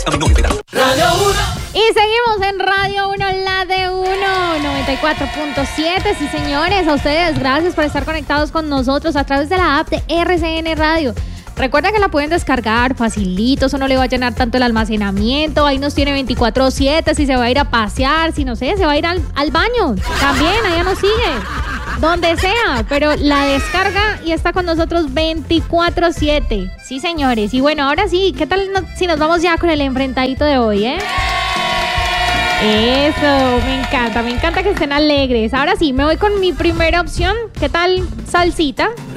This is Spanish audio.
Radio 1. Y seguimos en Radio 1, la de 94.7. Sí, señores, a ustedes, gracias por estar conectados con nosotros a través de la app de RCN Radio. Recuerda que la pueden descargar facilito, eso no le va a llenar tanto el almacenamiento. Ahí nos tiene 24/7, si se va a ir a pasear, si no sé, se va a ir al baño. También, allá nos sigue, donde sea, pero la descarga y está con nosotros 24/7. Sí, señores. Y bueno, ahora sí, ¿qué tal si nos vamos ya con el enfrentadito de hoy, Eso, me encanta que estén alegres. Ahora sí, me voy con mi primera opción. ¿Qué tal salsita?